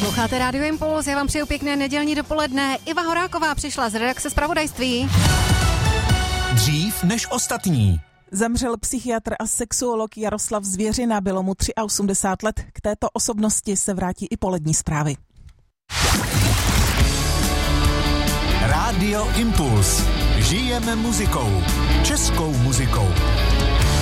Posloucháte Rádio Impuls, já vám přeju pěkné nedělní dopoledne. Iva Horáková přišla z redakce zpravodajství. Dřív než ostatní. Zemřel psychiatr a sexuolog Jaroslav Zvěřina, bylo mu 83 let. K této osobnosti se vrátí i polední zprávy. Rádio Impuls. Žijeme muzikou. Českou muzikou.